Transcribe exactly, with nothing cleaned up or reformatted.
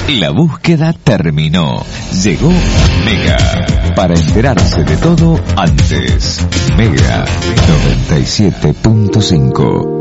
La búsqueda terminó. Llegó Mega. Para enterarse de todo antes. Mega noventa y siete punto cinco.